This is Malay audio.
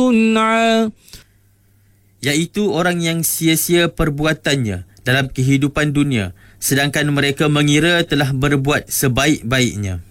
iaitu orang yang sia-sia perbuatannya dalam kehidupan dunia sedangkan mereka mengira telah berbuat sebaik-baiknya.